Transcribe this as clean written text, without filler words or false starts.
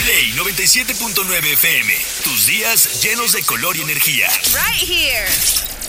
Play 97.9 FM. Tus días llenos de color y energía. Right here.